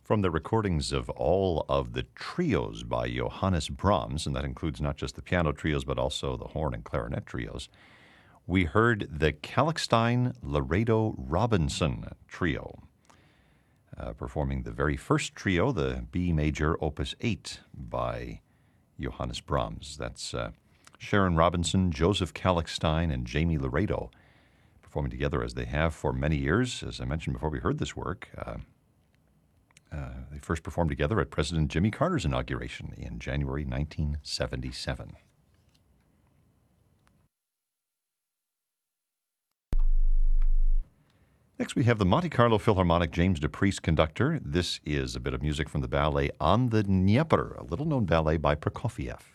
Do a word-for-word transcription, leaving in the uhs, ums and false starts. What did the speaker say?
From the recordings of all of the trios by Johannes Brahms, and that includes not just the piano trios but also the horn and clarinet trios, we heard the Kalkstein Laredo Robinson Trio, uh, performing the very first trio, the B major opus eight by Johannes Brahms. That's uh, Sharon Robinson, Joseph Kalkstein, and Jamie Laredo performing together as they have for many years. As I mentioned before we heard this work, uh, uh, they first performed together at President Jimmy Carter's inauguration in January nineteen seventy-seven. Next, we have the Monte Carlo Philharmonic James DePriest conductor. This is a bit of music from the ballet On the Dnieper, a little-known ballet by Prokofiev.